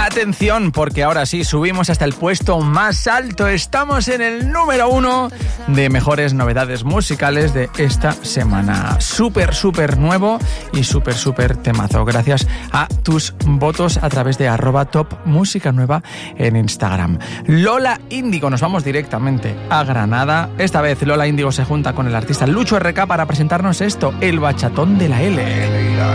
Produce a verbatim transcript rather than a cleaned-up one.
Atención, porque ahora sí, subimos hasta el puesto más alto. Estamos en el número uno de mejores novedades musicales de esta semana. Súper, súper nuevo y súper, súper temazo. Gracias a tus votos a través de arroba top música nueva en Instagram. Lola Índigo, nos vamos directamente a Granada. Esta vez Lola Índigo se junta con el artista Lucho R K para presentarnos esto, el bachatón de la L.